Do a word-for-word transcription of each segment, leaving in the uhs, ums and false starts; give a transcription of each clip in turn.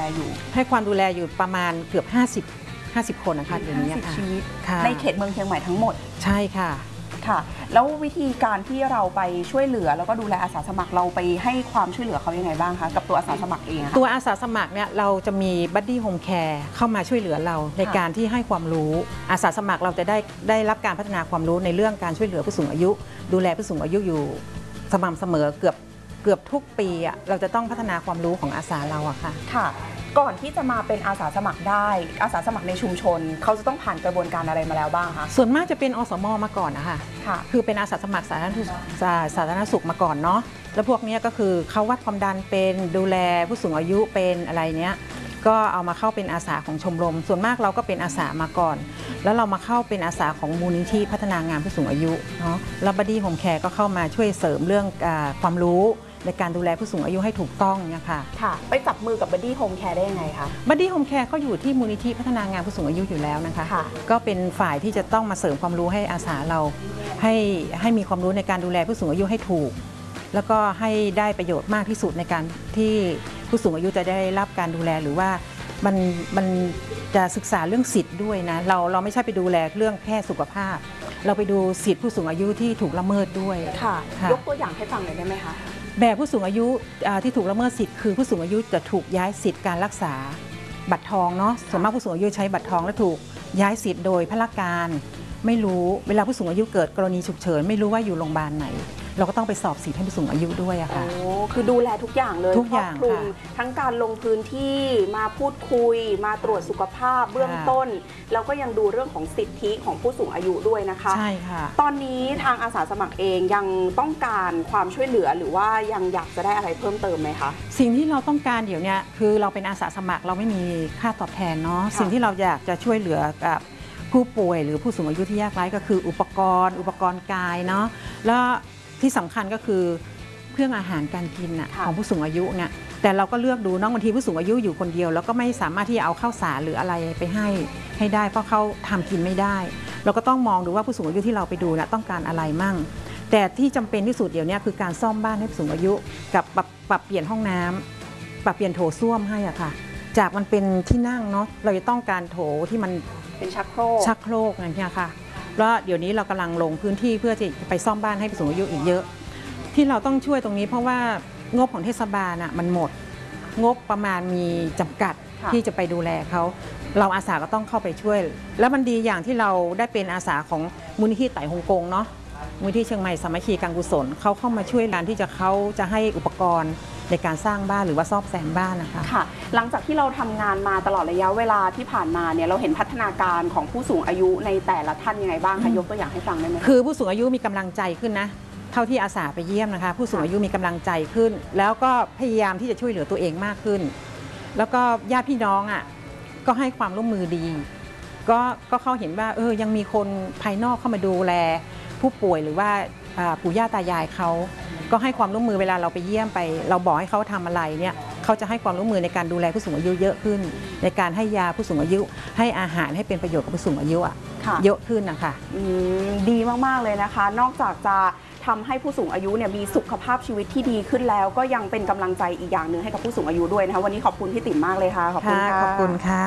อยู่ให้ความดูแลอยู่ประมาณเกือบห้าสิบ ห้าสิบคนนะคะเดี๋ยวนี้ค่ะชีวิตในเขตเมืองเชียงใหม่ทั้งหมดใช่ค่ะค่ะแล้ววิธีการที่เราไปช่วยเหลือแล้วก็ดูแลอาสาสมัครเราไปให้ความช่วยเหลือเขายังไงบ้างคะกับตัวอาสาสมัครเองตัวอาสาสมัครเนี่ยเราจะมีบัดดี้โฮมแคร์เข้ามาช่วยเหลือเราในการที่ให้ความรู้อาสาสมัครเราจะได้ได้รับการพัฒนาความรู้ในเรื่องการช่วยเหลือผู้สูงอายุดูแลผู้สูงอายุอยู่สม่ำเสมอเกือบเกือบทุกปีอ่ะเราจะต้องพัฒนาความรู้ของอาสาเราอะค่ะค่ะก่อนที่จะมาเป็นอาสาสมัครได้อาสาสมัครในชุมชนเขาจะต้องผ่านกระบวนการอะไรมาแล้วบ้างคะส่วนมากจะเป็นอสม.มาก่อนนะคะค่ะคือเป็นอาสาสมัครสาธารณสุขสาธารณสุขมาก่อนเนาะแล้วพวกนี้ก็คือเขาวัดความดันเป็นดูแลผู้สูงอายุเป็นอะไรเนี้ยก็เอามาเข้าเป็นอาสาของชมรมส่วนมากเราก็เป็นอาสามาก่อนแล้วเรามาเข้าเป็นอาสาของมูลนิธิพัฒนางานผู้สูงอายุเนาะแล้วบัดดี้โฮมแคร์ก็เข้ามาช่วยเสริมเรื่องความรู้ในการดูแลผู้สูงอายุให้ถูกต้องเนี่ยค่ะค่ะไปจับมือกับบัดดี้โฮมแคร์ได้ยังไงคะบัดดี้โฮมแคร์เขาอยู่ที่มูลนิธิพัฒนางานผู้สูงอายุอยู่แล้วนะคะก็เป็นฝ่ายที่จะต้องมาเสริมความรู้ให้อาสาเราให้ให้มีความรู้ในการดูแลผู้สูงอายุให้ถูกแล้วก็ให้ได้ประโยชน์มากที่สุดในการที่ผู้สูงอายุจะได้รับการดูแลหรือว่ามันมันจะศึกษาเรื่องสิทธิ์ด้วยนะเราเราไม่ใช่ไปดูแลเรื่องแค่สุขภาพเราไปดูสิทธิผู้สูงอายุที่ถูกละเมิดด้วยค่ะยกตัวอย่างให้ฟังหน่อยได้ไหมคะแบบผู้สูงอายุที่ถูกละเมิดสิทธิ์คือผู้สูงอายุจะถูกย้ายสิทธิการรักษาบัตรทองเนาะส่วนมากผู้สูงอายุใช้บัตรทองและถูกย้ายสิทธิ์โดยพละการไม่รู้เวลาผู้สูงอายุเกิดกรณีฉุกเฉินไม่รู้ว่าอยู่โรงพยาบาลไหนเราก็ต้องไปสอบสิทธิ์ให้ผู้สูงอายุด้วยอะค่ะโอ้คือดูแลทุกอย่างเลยทุกอย่างค่ะทั้งการลงพื้นที่มาพูดคุยมาตรวจสุขภาพเบื้องต้นแล้วก็ยังดูเรื่องของสิทธิของผู้สูงอายุด้วยนะคะใช่ค่ะตอนนี้ทางอาสาสมัครเองยังต้องการความช่วยเหลือหรือว่ายังอยากจะได้อะไรเพิ่มเติมไหมคะสิ่งที่เราต้องการเดี๋ยวนี้คือเราเป็นอาสาสมัครเราไม่มีค่าตอบแทนเนาะสิ่งที่เราอยากจะช่วยเหลือกับผู้ป่วยหรือผู้สูงอายุที่ยากไร้ก็คืออุปกรณ์อุปกรณ์กายเนาะแล้วที่สำคัญก็คือเครื่องอาหารการกินของผู้สูงอายุเนี่ยแต่เราก็เลือกดูน้องบางทีผู้สูงอายุอยู่คนเดียวแล้วก็ไม่สามารถที่จะเอาข้าวสารหรืออะไรไปให้ให้ได้เพราะเขาทำกินไม่ได้เราก็ต้องมองดูว่าผู้สูงอายุที่เราไปดูนะต้องการอะไรมั่งแต่ที่จำเป็นที่สุดเดี๋ยวนี้คือการซ่อมบ้านให้ผู้สูงอายุกับปรับปรับเปลี่ยนห้องน้ำปรับเปลี่ยนโถส้วมให้อ่ะค่ะจากมันเป็นที่นั่งเนาะเราจะต้องการโถที่มันเป็นชักโครกชักโครกอย่างเงี้ยค่ะแล้วเดี๋ยวนี้เรากำลังลงพื้นที่เพื่อจะไปซ่อมบ้านให้ผู้สูงอายุอีกเยอะที่เราต้องช่วยตรงนี้เพราะว่างบของเทศบาลน่ะมันหมดงบประมาณมีจำกัดที่จะไปดูแลเขาเราอาสาก็ต้องเข้าไปช่วยแล้วมันดีอย่างที่เราได้เป็นอาสาของมูลนิธิไต่ฮงกงเนาะมูลนิธิเชียงใหม่สามัคคีการกุศลเขาเข้ามาช่วยการที่จะเขาจะให้อุปกรณ์ในการสร้างบ้านหรือว่าซ่อมแซมบ้านนะคะค่ะหลังจากที่เราทำงานมาตลอดระยะเวลาที่ผ่านมาเนี่ยเราเห็นพัฒนาการของผู้สูงอายุในแต่ละท่านยังไงบ้างคะยกตัวอย่างให้ฟังได้ไหมคือผู้สูงอายุมีกำลังใจขึ้นนะเท่าที่อาสาไปเยี่ยมนะคะผู้สูงอายุมีกำลังใจขึ้นแล้วก็พยายามที่จะช่วยเหลือตัวเองมากขึ้นแล้วก็ญาติพี่น้องอ่ะก็ให้ความร่วมมือดีก็ก็เขาเห็นว่าเออยังมีคนภายนอกเข้ามาดูแลผู้ป่วยหรือว่าปู่ย่าตายายเขาก็ให้ความร่วมมือเวลาเราไปเยี่ยมไปเราบอกให้เขาทำอะไรเนี่ยเขาจะให้ความร่วมมือในการดูแลผู้สูงอายุเยอะขึ้นในการให้ยาผู้สูงอายุให้อาหารให้เป็นประโยชน์กับผู้สูงอายุอ่ะเยอะขึ้นนะคะดีมากๆเลยนะคะนอกจากจะทำให้ผู้สูงอายุเนี่ยมีสุขภาพชีวิตที่ดีขึ้นแล้วก็ยังเป็นกำลังใจอีกอย่างหนึ่งให้กับผู้สูงอายุด้วยนะคะวันนี้ขอบคุณพี่ติ๋มมากเลยค่ะขอบคุณค่ะขอบคุณค่ะ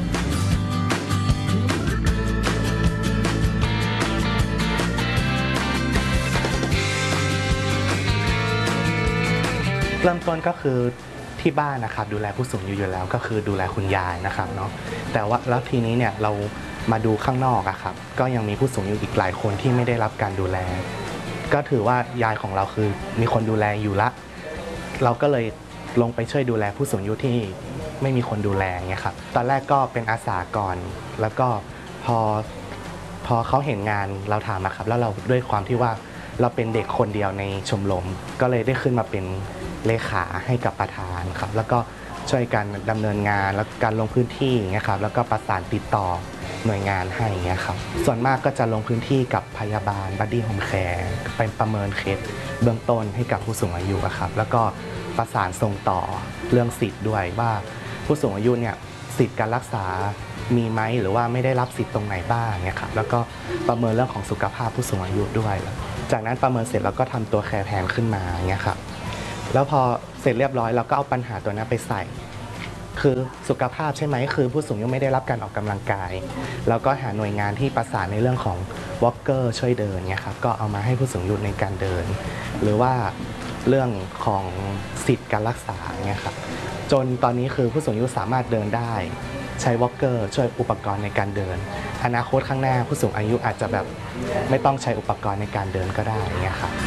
เริ่มต้นก็คือที่บ้านนะครับดูแลผู้สูงอายุอยู่แล้วก็คือดูแลคุณยายนะครับเนาะแต่ว่าแล้วทีนี้เนี่ยเรามาดูข้างนอกอะครับก็ยังมีผู้สูงอายุอีกหลายคนที่ไม่ได้รับการดูแลก็ถือว่ายายของเราคือมีคนดูแลอยู่ละเราก็เลยลงไปช่วยดูแลผู้สูงอายุที่ไม่มีคนดูแลเงี้ยครับตอนแรกก็เป็นอาสาก่อนแล้วก็พอพอเขาเห็นงานเราทำนะครับแล้วเราด้วยความที่ว่าเราเป็นเด็กคนเดียวในชมรมก็เลยได้ขึ้นมาเป็นเลขาให้กับประธานครับแล้วก็ช่วยกันดำเนินงานแล้วการลงพื้นที่อย่างเงี้ยครับแล้วก็ประสานติดต่อหน่วยงานให้อย่างเงี้ยครับส่วนมากก็จะลงพื้นที่กับพยาบาลบัดดี้โฮมแคร์ไปประเมินเคสเบื้องต้นให้กับผู้สูงอายุครับแล้วก็ประสานส่งต่อเรื่องสิทธิ์ด้วยว่าผู้สูงอายุเนี่ยสิทธิ์การรักษามีไหมหรือว่าไม่ได้รับสิทธิ์ตรงไหนบ้างเนี่ยครับแล้วก็ประเมินเรื่องของสุขภาพผู้สูงอายุด้วยจากนั้นประเมินเสร็จแล้วก็ทำตัวแคร์แพลนขึ้นมาเนี่ยครับแล้วพอเสร็จเรียบร้อยเราก็เอาปัญหาตัวนั้นไปใส่คือสุขภาพใช่ไหมคือผู้สูงอายุไม่ได้รับการออกกำลังกาย แล้วก็หาหน่วยงานที่ประสานในเรื่องของวอล์กเกอร์ช่วยเดินเนี่ยครับก็เอามาให้ผู้สูงอายุในการเดิน หรือว่าเรื่องของสิทธิ์การรักษาเนี่ยครับจนตอนนี้คือผู้สูงอายุสามารถเดินได้ใช้วอล์กเกอร์ช่วยอุปกรณ์ในการเดินอนาคตข้างหน้าผู้สูงอายุอาจจะแบบไม่ต้องใช้อุปกรณ์ในการเดินก็ได้เงี้ยครับ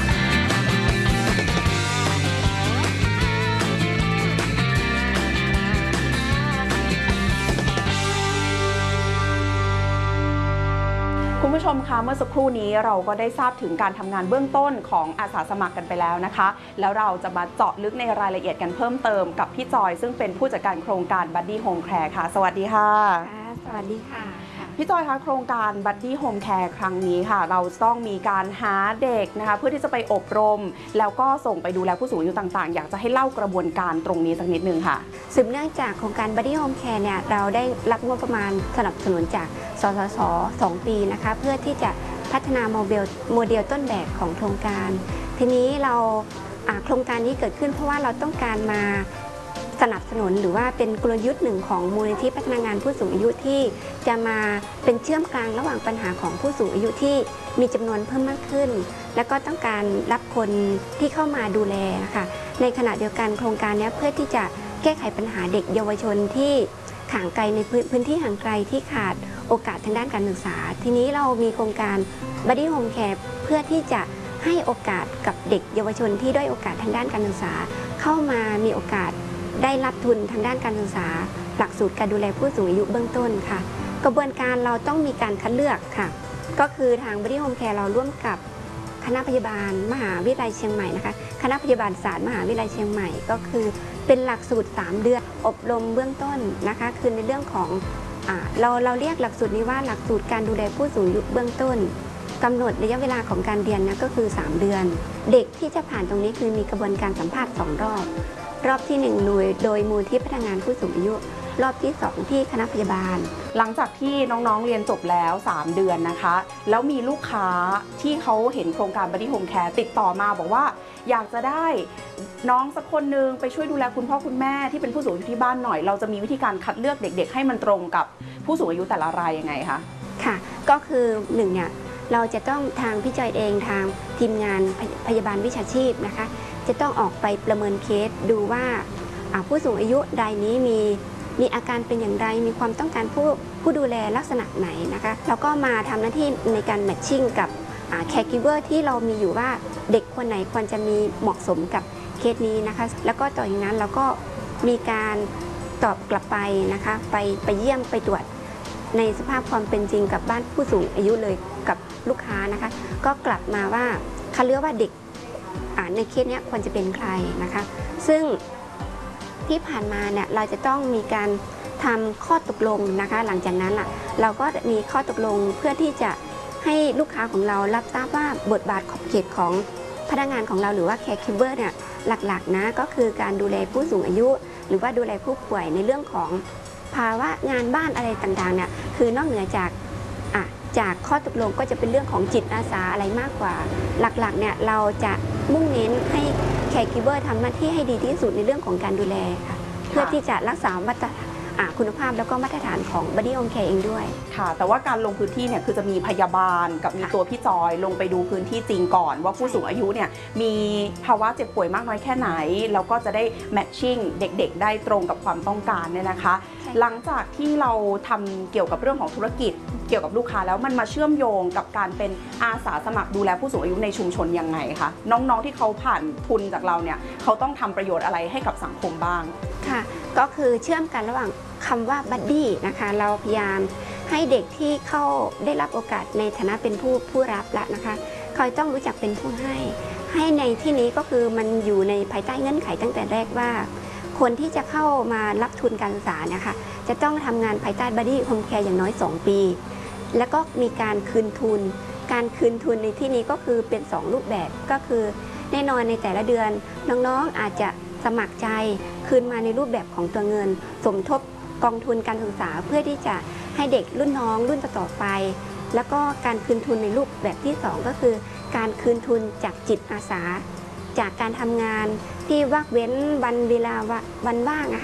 คุณผู้ชมคะเมื่อสักครู่นี้เราก็ได้ทราบถึงการทำงานเบื้องต้นของอาสาสมัครกันไปแล้วนะคะแล้วเราจะมาเจาะลึกในรายละเอียดกันเพิ่มเติมกับพี่จอยซึ่งเป็นผู้จัดการโครงการ Buddy Home Care ค่ะสวัสดีค่ะสวัสดีค่ะพี่จอยคะโครงการ Buddy Home Care ครั้งนี้ค่ะเราต้องมีการหาเด็กนะคะเพื่อที่จะไปอบรมแล้วก็ส่งไปดูแลผู้สูงอายุต่างๆอยากจะให้เล่ากระบวนการตรงนี้สักนิดนึงค่ะสืบเนื่องจากโครงการ Buddy Home Care เนี่ยเราได้รับงบประมาณสนับสนุนจากสสสสองปีนะคะเพื่อที่จะพัฒนาโมเดลโมเดลต้นแบบของโครงการทีนี้เราโครงการนี้เกิดขึ้นเพราะว่าเราต้องการมาสนับสนุนหรือว่าเป็นกลยุทธ์หนึ่งของมูลนิธิพัฒนางานผู้สูงอายุที่จะมาเป็นเชื่อมกลางระหว่างปัญหาของผู้สูงอายุที่มีจำนวนเพิ่มมากขึ้นและก็ต้องการรับคนที่เข้ามาดูแลนะคะในขณะเดียวกันโครงการนี้เพื่อที่จะแก้ไขปัญหาเด็กเยาวชนที่ห่างไกลในพื้นที่ห่างไกลที่ขาดโอกาสทางด้านการศึกษาทีนี้เรามีโครงการ Buddy Home Care เพื่อที่จะให้โอกาสกับเด็กเยาวชนที่ด้อยโอกาสทางด้านการศึกษาเข้ามามีโอกาสได้รับทุนทางด้านการศึกษาหลักสูตรการดูแลผู้สูงอายุเบื้องต้นค่ะกระบวนการเราต้องมีการคัดเลือกค่ะก็คือทาง Buddy Home Care เราร่วมกับคณะพยาบาลมหาวิทยาลัยเชียงใหม่นะคะคณะพยาบาลศาสตร์มหาวิทยาลัยเชียงใหม่ก็คือเป็นหลักสูตรสามเดือนอบรมเบื้องต้นนะคะคือในเรื่องของอ่าเราเราเรียกหลักสูตรนี้ว่าหลักสูตรการดูแลผู้สูงอายุเบื้องต้นกำหนดระยะเวลาของการเรียนนะก็คือสามเดือนเด็กที่จะผ่านตรงนี้คือมีกระบวนการสัมภาษณ์สองรอบรอบที่หนึ่งหน่วยโดยมูลที่พัฒนางานผู้สูงอายุรอบที่สองที่คณะพยาบาลหลังจากที่น้องๆเรียนจบแล้วสามเดือนนะคะแล้วมีลูกค้าที่เขาเห็นโครงการ Buddy Home Care ติดต่อมาบอกว่าอยากจะได้น้องสักคนนึงไปช่วยดูแลคุณพ่อคุณแม่ที่เป็นผู้สูงอายุที่บ้านหน่อยเราจะมีวิธีการคัดเลือกเด็กๆให้มันตรงกับผู้สูงอายุแต่ละรายยังไงคะค่ะก็คือหนึ่งเนี่ยเราจะต้องทางพี่จอยเองทางทีมงานพยาบาลวิชาชีพนะคะจะต้องออกไปประเมินเคสดูว่าผู้สูงอายุรายนี้มีมีอาการเป็นอย่างไรมีความต้องการผู้ผู้ดูแลลักษณะไหนนะคะแล้วก็มาทำหน้าที่ในการแมทชิ่งกับแคร์กิฟเวอร์ที่เรามีอยู่ว่าเด็กคนไหนควรจะมีเหมาะสมกับเคสนี้นะคะแล้วก็ต่อจากนั้นเราก็มีการตอบกลับไปนะคะไปไปเยี่ยมไปตรวจในสภาพความเป็นจริงกับบ้านผู้สูงอายุเลยกับลูกค้านะคะก็กลับมาว่าคัดเลือกว่าเด็กในเคสนี้ควรจะเป็นใครนะคะซึ่งที่ผ่านมาเนี่ยเราจะต้องมีการทำข้อตกลงนะคะหลังจากนั้นล่ะเราก็มีข้อตกลงเพื่อที่จะให้ลูกค้าของเรารับทราบว่าบทบาทขอบเขตของพนักงานของเราหรือว่าแคร์กิฟเวอร์เนี่ยหลักๆนะก็คือการดูแลผู้สูงอายุหรือว่าดูแลผู้ป่วยในเรื่องของภาวะงานบ้านอะไรต่างๆเนี่ยคือนอกเหนือจากอ่ะจากข้อตกลงก็จะเป็นเรื่องของจิตอาสาอะไรมากกว่าหลักๆเนี่ยเราจะมุ่งเน้นให้แคร์กิฟเวอร์ทำหน้าที่ให้ดีที่สุดในเรื่องของการดูแลค่ะเพื่อที่จะรักษามาตรคุณภาพแล้วก็มาตรฐานของ Buddy Home Care เองด้วยค่ะแต่ว่าการลงพื้นที่เนี่ยคือจะมีพยาบาลกับมีตัวพี่จอยลงไปดูพื้นที่จริงก่อนว่าผู้สูงอายุเนี่ยมีภาวะเจ็บป่วยมากน้อยแค่ไหนแล้วก็จะได้แมทชิ่งเด็กๆได้ตรงกับความต้องการเนี่ยนะคะหลังจากที่เราทำเกี่ยวกับเรื่องของธุรกิจเกี่ยวกับลูกค้าแล้วมันมาเชื่อมโยงกับการเป็นอาสาสมัครดูแลผู้สูงอายุในชุมชนยังไงคะน้องๆที่เขาผ่านทุนจากเราเนี่ยเขาต้องทำประโยชน์อะไรให้กับสังคมบ้างค่ะก็คือเชื่อมกันระหว่างคำว่าบัดดี้นะคะเราพยายามให้เด็กที่เข้าได้รับโอกาสในฐานะเป็นผู้ผู้รับแล้วนะคะเขาต้องรู้จักเป็นผู้ให้ให้ในที่นี้ก็คือมันอยู่ในภายใต้เงื่อนไขตั้งแต่แรกว่าคนที่จะเข้ามารับทุนการศึกษานะคะจะต้องทำงานภายใต้ Buddy Home Care อย่างน้อยสองปีแล้วก็มีการคืนทุนการคืนทุนในที่นี้ก็คือเป็นสองรูปแบบก็คือแน่นอนในแต่ละเดือนน้องๆอาจจะสมัครใจคืนมาในรูปแบบของตัวเงินสมทบกองทุนการศึกษาเพื่อที่จะให้เด็กรุ่นน้องรุ่นต่อๆไปแล้วก็การคืนทุนในรูปแบบที่สองก็คือการคืนทุนจากจิตอาสาจากการทำงานที่ว่างเว้นวันเวลาวันว่างนะคะอ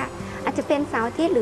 อาจจะเป็นเสาร์อาทิตย์หรือ